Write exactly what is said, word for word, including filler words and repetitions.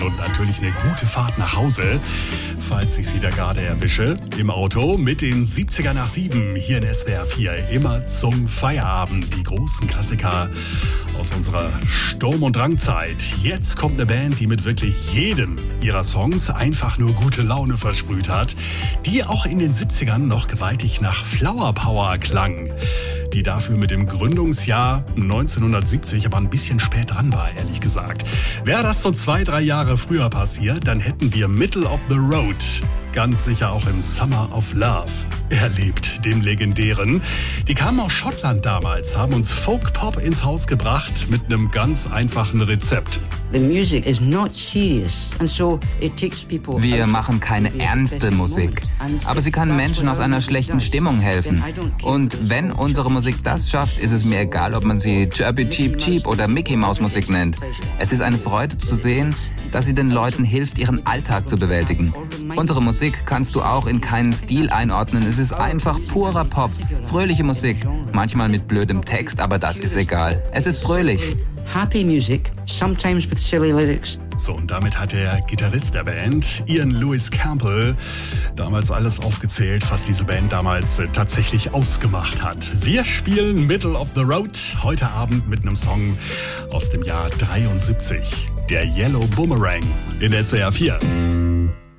Und natürlich eine gute Fahrt nach Hause, falls ich Sie da gerade erwische, im Auto mit den siebziger nach sieben hier in S W R vier. Immer zum Feierabend, die großen Klassiker aus unserer Sturm- und Drangzeit. Jetzt kommt eine Band, die mit wirklich jedem ihrer Songs einfach nur gute Laune versprüht hat, die auch in den siebzigern noch gewaltig nach Flower Power klang, die dafür mit dem Gründungsjahr neunzehnhundertsiebzig aber ein bisschen spät dran war, ehrlich gesagt. Wäre das so zwei, drei Jahre früher passiert, dann hätten wir Middle of the Road ganz sicher auch im Summer of Love erlebt, dem legendären. Die kamen aus Schottland damals, haben uns Folk-Pop ins Haus gebracht mit einem ganz einfachen Rezept. Wir machen keine ernste Musik, aber sie kann Menschen aus einer schlechten Stimmung helfen. Und wenn unsere Musik das schafft, ist es mir egal, ob man sie Chirpy Cheep Cheep oder Mickey Mouse Musik nennt. Es ist eine Freude zu sehen, dass sie den Leuten hilft, ihren Alltag zu bewältigen. Unsere Musik kannst du auch in keinen Stil einordnen. Es ist einfach purer Pop, fröhliche Musik, manchmal mit blödem Text, aber das ist egal. Es ist fröhlich. Happy music, sometimes with silly lyrics. So, und damit hat der Gitarrist der Band, Ian Lewis Campbell, damals alles aufgezählt, was diese Band damals äh, tatsächlich ausgemacht hat. Wir spielen Middle of the Road heute Abend mit einem Song aus dem Jahr dreiundsiebzig. Der Yellow Boomerang in S W R vier.